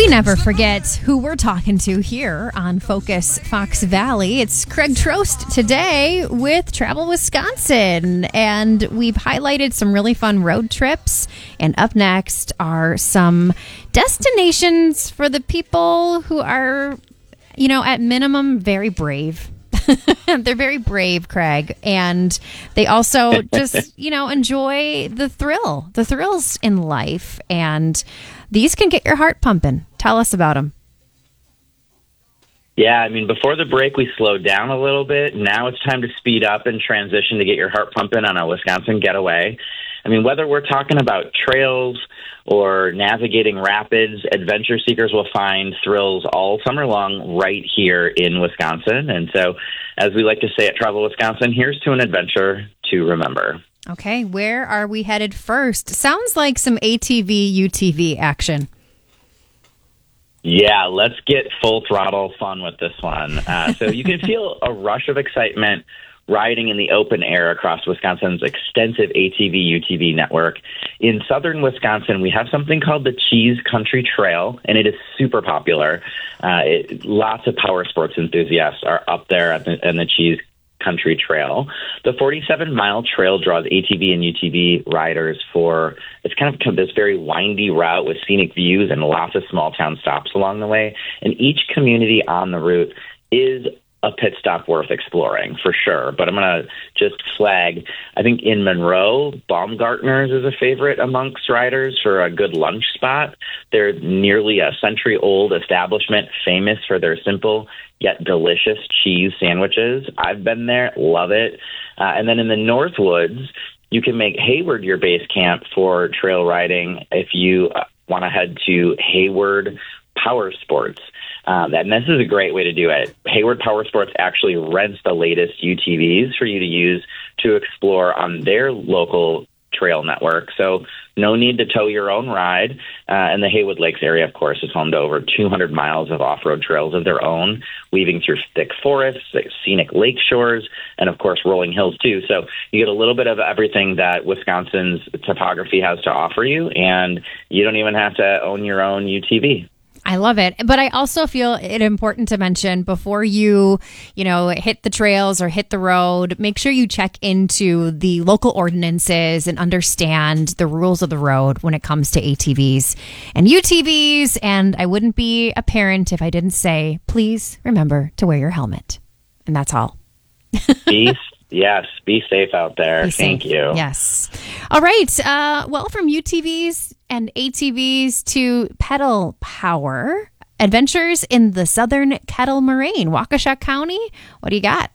We never forget who we're talking to here on Focus Fox Valley. It's Craig Trost today with Travel Wisconsin, and we've highlighted some really fun road trips. And up next are some destinations for the people who are, at minimum, very brave. They're very brave, Craig. And they also just, enjoy the thrills in life. And these can get your heart pumping. Tell us about them. Yeah, before the break, we slowed down a little bit. Now it's time to speed up and transition to get your heart pumping on a Wisconsin getaway. Whether we're talking about trails or navigating rapids, adventure seekers will find thrills all summer long right here in Wisconsin. And so, as we like to say at Travel Wisconsin, here's to an adventure to remember. Okay, where are we headed first? Sounds like some ATV, UTV action. Yeah, let's get full throttle fun with this one. So you can feel a rush of excitement riding in the open air across Wisconsin's extensive ATV, UTV network. In southern Wisconsin, we have something called the Cheese Country Trail, and it is super popular. Lots of power sports enthusiasts are up there in the Cheese Country Trail. The 47-mile trail draws ATV and UTV riders it's kind of this very windy route with scenic views and lots of small town stops along the way. And each community on the route is a pit stop worth exploring for sure. But I'm going to just flag, I think in Monroe, Baumgartner's is a favorite amongst riders for a good lunch spot. They're nearly a century-old establishment famous for their simple yet delicious cheese sandwiches. I've been there, love it. And then in the Northwoods, you can make Hayward your base camp for trail riding if you want to head to Hayward Power Sports. And this is a great way to do it. Hayward Power Sports actually rents the latest UTVs for you to use to explore on their local trail network. So no need to tow your own ride. And the Haywood Lakes area, of course, is home to over 200 miles of off-road trails of their own, weaving through thick forests, scenic lake shores, and, of course, rolling hills, too. So you get a little bit of everything that Wisconsin's topography has to offer you, and you don't even have to own your own UTV. I love it. But I also feel it important to mention before you, hit the trails or hit the road, make sure you check into the local ordinances and understand the rules of the road when it comes to ATVs and UTVs. And I wouldn't be a parent if I didn't say, please remember to wear your helmet. And that's all. Yes, be safe out there. Thank you. Yes. All right. From UTVs and ATVs to pedal power, adventures in the southern Kettle Moraine, Waukesha County. What do you got?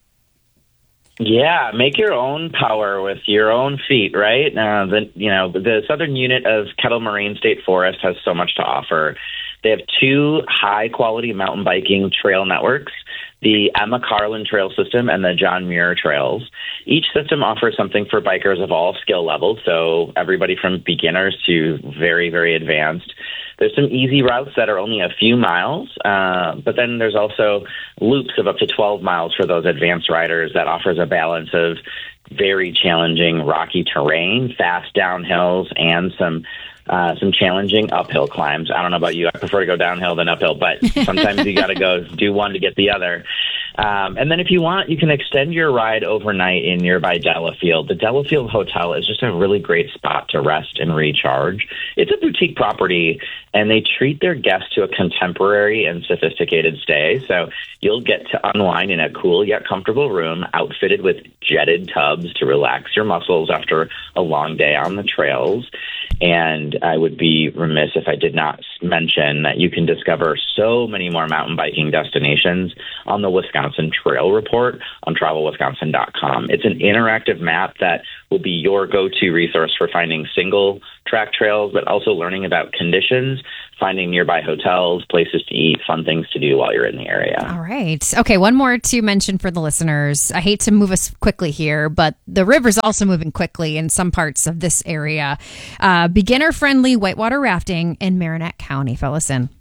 Yeah, make your own power with your own feet, right? The southern unit of Kettle Moraine State Forest has so much to offer. They have two high-quality mountain biking trail networks, the Emma Carlin Trail System and the John Muir Trails. Each system offers something for bikers of all skill levels, so everybody from beginners to very, very advanced. There's some easy routes that are only a few miles, but then there's also loops of up to 12 miles for those advanced riders that offers a balance of very challenging rocky terrain, fast downhills, and some challenging uphill climbs. I don't know about you. I prefer to go downhill than uphill, but sometimes you got to go do one to get the other. And then if you want, you can extend your ride overnight in nearby Delafield. The Delafield Hotel is just a really great spot to rest and recharge. It's a boutique property, and they treat their guests to a contemporary and sophisticated stay. So you'll get to unwind in a cool yet comfortable room outfitted with jetted tubs to relax your muscles after a long day on the trails. And I would be remiss if I did not mention that you can discover so many more mountain biking destinations on the Wisconsin Trail Report on TravelWisconsin.com. It's an interactive map that will be your go-to resource for finding single track trails, but also learning about conditions, finding nearby hotels, places to eat, fun things to do while you're in the area. All right. Okay, one more to mention for the listeners. I hate to move us quickly here, but the river's also moving quickly in some parts of this area. Beginner-friendly whitewater rafting in Marinette County. Fill us in.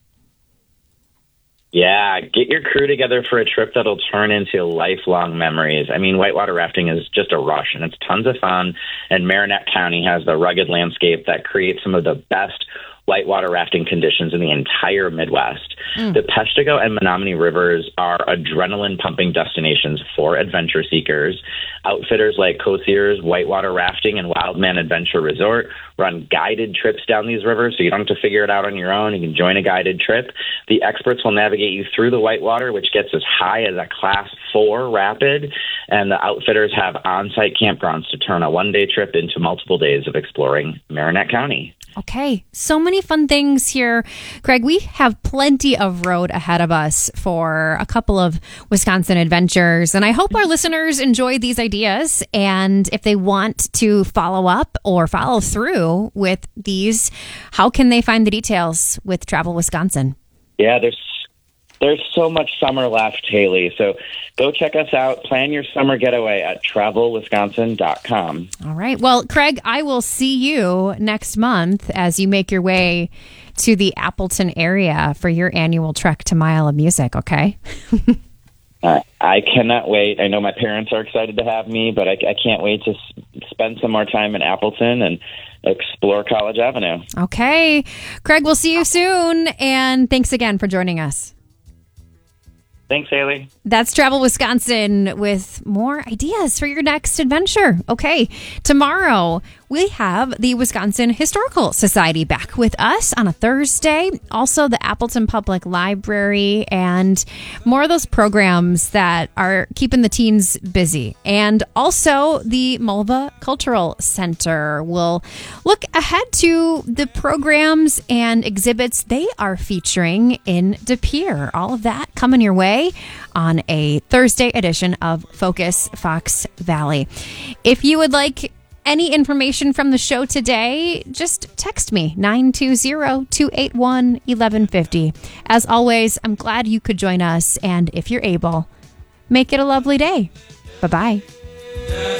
Yeah, get your crew together for a trip that'll turn into lifelong memories. Whitewater rafting is just a rush, and it's tons of fun. And Marinette County has the rugged landscape that creates some of the best whitewater rafting conditions in the entire Midwest. The Peshtigo and Menominee rivers are adrenaline-pumping destinations for adventure seekers. Outfitters like Kosier's Whitewater Rafting and Wildman Adventure Resort run guided trips down these rivers, so you don't have to figure it out on your own. You can join a guided trip. The experts will navigate you through the whitewater, which gets as high as a Class 4 rapid, and the outfitters have on-site campgrounds to turn a one-day trip into multiple days of exploring Marinette County. Okay, so many fun things here. Craig, we have plenty of road ahead of us for a couple of Wisconsin adventures, and I hope our listeners enjoy these ideas. And if they want to follow up or follow through with these, how can they find the details with Travel Wisconsin? Yeah, there's so much summer left, Haley. So go check us out. Plan your summer getaway at travelwisconsin.com. All right. Well, Craig, I will see you next month as you make your way to the Appleton area for your annual trek to Mile of Music, okay? I cannot wait. I know my parents are excited to have me, but I can't wait to spend some more time in Appleton and explore College Avenue. Okay. Craig, we'll see you soon. And thanks again for joining us. Thanks, Haley. That's Travel Wisconsin with more ideas for your next adventure. Okay, tomorrow we have the Wisconsin Historical Society back with us on a Thursday. Also, the Appleton Public Library and more of those programs that are keeping the teens busy. And also, the Mulva Cultural Center will look ahead to the programs and exhibits they are featuring in De Pere. All of that coming your way on a Thursday edition of Focus Fox Valley. If you would like any information from the show today, just text me 920-281-1150. As always, I'm glad you could join us, and if you're able, make it a lovely day. Bye-bye.